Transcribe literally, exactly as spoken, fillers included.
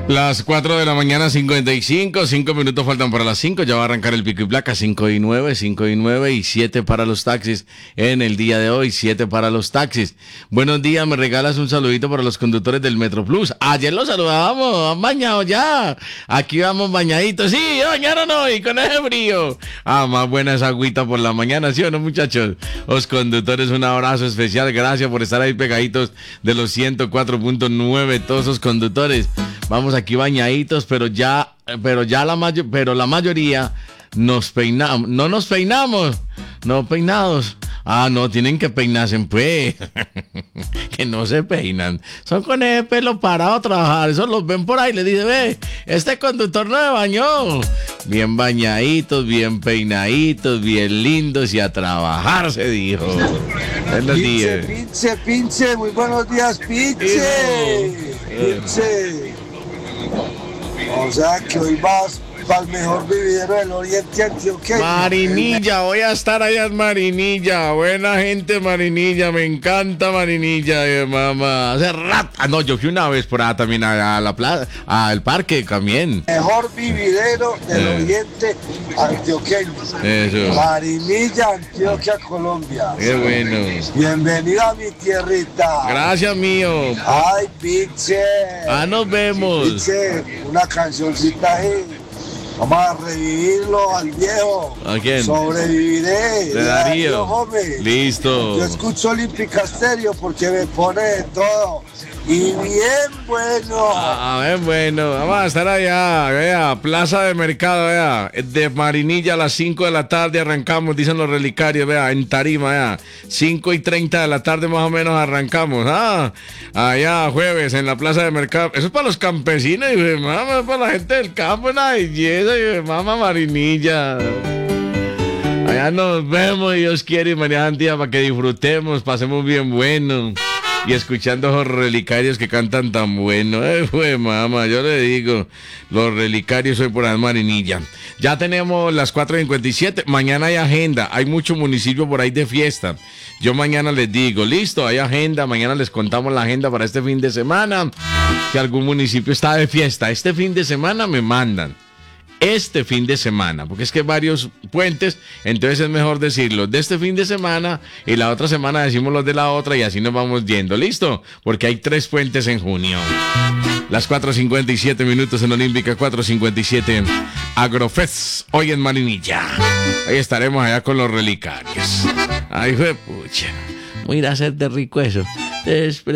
Las cuatro de la mañana, cincuenta y cinco, cinco minutos faltan para las cinco, ya va a arrancar el pico y placa, cinco y nueve, cinco y nueve y siete para los taxis en el día de hoy, siete para los taxis. Buenos días, me regalas un saludito para los conductores del Metro Plus. Ayer los saludábamos, han bañado ya, aquí vamos bañaditos, sí, bañaron hoy con ese frío. Ah, más buena esa agüita por la mañana, ¿sí o no, muchachos? Los conductores, un abrazo especial, gracias por estar ahí pegaditos de los ciento cuatro punto nueve, todos esos conductores. Vamos aquí bañaditos, pero ya, pero ya la mayo, pero la mayoría nos peinamos, no nos peinamos, no peinados. Ah, no, tienen que peinarse, pues. Que no se peinan. Son con ese pelo parado a trabajar. Eso los ven por ahí. Le dice, ve, este conductor no se bañó. Bien bañaditos, bien peinaditos, bien lindos y a trabajar, se dijo. Buenos días. Pinche, pinche, muy buenos días, pinche. Pinche. O sea que hoy vas para el mejor vividero del oriente antioqueño. Marinilla, voy a estar allá en Marinilla. Buena gente, Marinilla. Me encanta Marinilla, eh, mamá. Hace rato. Ah, no, yo fui una vez por allá también a, a la plaza, al parque también. Mejor vividero del Eh. oriente antioqueño. Eso. Marinilla, Antioquia, Colombia. Qué bueno. Bienvenida a mi tierrita. Gracias, mío. Ay, pinche. Ah, nos vemos. Pinche, una cancioncita ahí. Vamos a revivirlo al viejo. ¿A quién? Sobreviviré. De Darío. Gómez. Listo. Yo escucho Olímpica Stereo porque me pone de todo. Y bien bueno. A ver, bueno, vamos a estar allá, vea, Plaza de Mercado, vea, de Marinilla a las cinco de la tarde arrancamos, dicen los relicarios, vea, en Tarima, vea, cinco y treinta de la tarde más o menos arrancamos, ah, allá jueves en la Plaza de Mercado, eso es para los campesinos, y mamá, es para la gente del campo, una belleza, y mamá, Marinilla. Allá nos vemos, Dios quiere, y María Santía, para que disfrutemos, pasemos bien bueno. Y escuchando a los relicarios que cantan tan bueno. Eh, fue mamá, yo le digo, los relicarios hoy por la Marinilla. Ya tenemos las cuatro cincuenta y siete. Mañana hay agenda. Hay muchos municipios por ahí de fiesta. Yo mañana les digo, listo, hay agenda. Mañana les contamos la agenda para este fin de semana. Si algún municipio está de fiesta, este fin de semana me mandan. Este fin de semana, porque es que hay varios puentes, entonces es mejor decirlo de este fin de semana y la otra semana decimos los de la otra y así nos vamos yendo, ¿listo? Porque hay tres puentes en junio. Las cuatro cincuenta y siete minutos en Olímpica, cuatro cincuenta y siete Agrofest, hoy en Marinilla. Ahí estaremos allá con los relicarios. Ay, fue pucha, voy a ir a hacer de rico eso.